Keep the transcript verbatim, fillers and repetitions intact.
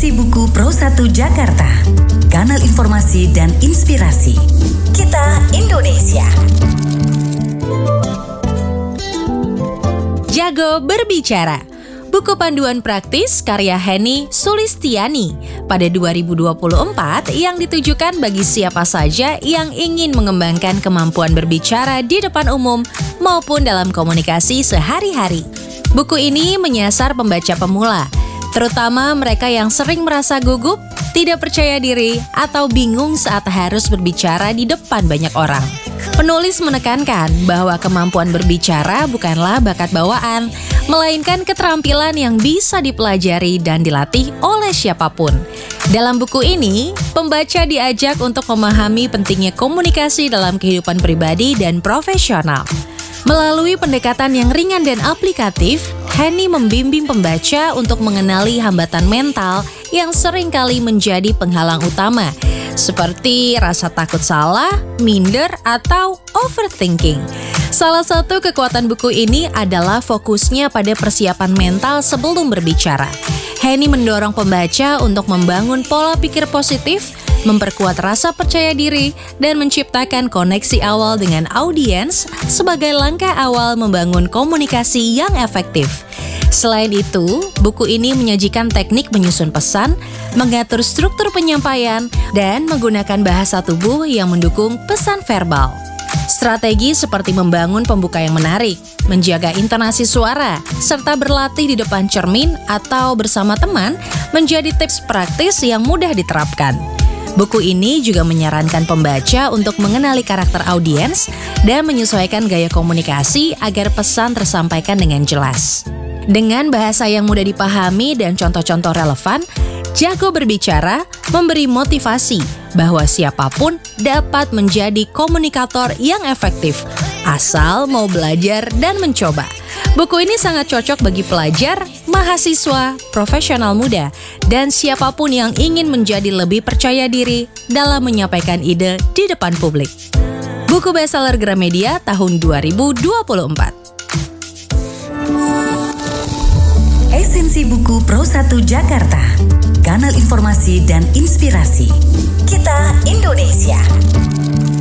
Esensi Buku Pro satu Jakarta, kanal informasi dan inspirasi. Kita Indonesia. Jago Berbicara, buku panduan praktis karya Henny Sulistiani pada dua ribu dua puluh empat yang ditujukan bagi siapa saja yang ingin mengembangkan kemampuan berbicara di depan umum maupun dalam komunikasi sehari-hari. Buku ini menyasar pembaca pemula, terutama mereka yang sering merasa gugup, tidak percaya diri, atau bingung saat harus berbicara di depan banyak orang. Penulis menekankan bahwa kemampuan berbicara bukanlah bakat bawaan, melainkan keterampilan yang bisa dipelajari dan dilatih oleh siapapun. Dalam buku ini, pembaca diajak untuk memahami pentingnya komunikasi dalam kehidupan pribadi dan profesional. Melalui pendekatan yang ringan dan aplikatif, Henny membimbing pembaca untuk mengenali hambatan mental yang seringkali menjadi penghalang utama, seperti rasa takut salah, minder, atau overthinking. Salah satu kekuatan buku ini adalah fokusnya pada persiapan mental sebelum berbicara. Henny mendorong pembaca untuk membangun pola pikir positif, memperkuat rasa percaya diri, dan menciptakan koneksi awal dengan audiens sebagai langkah awal membangun komunikasi yang efektif. Selain itu, buku ini menyajikan teknik menyusun pesan, mengatur struktur penyampaian, dan menggunakan bahasa tubuh yang mendukung pesan verbal. Strategi seperti membangun pembuka yang menarik, menjaga intonasi suara, serta berlatih di depan cermin atau bersama teman menjadi tips praktis yang mudah diterapkan. Buku ini juga menyarankan pembaca untuk mengenali karakter audiens dan menyesuaikan gaya komunikasi agar pesan tersampaikan dengan jelas. Dengan bahasa yang mudah dipahami dan contoh-contoh relevan, Jago Berbicara memberi motivasi bahwa siapapun dapat menjadi komunikator yang efektif, asal mau belajar dan mencoba. Buku ini sangat cocok bagi pelajar, mahasiswa, profesional muda, dan siapapun yang ingin menjadi lebih percaya diri dalam menyampaikan ide di depan publik. Buku bestseller Gramedia tahun dua ribu dua puluh empat. Esensi Buku Pro satu Jakarta, kanal informasi dan inspirasi. Kita Indonesia.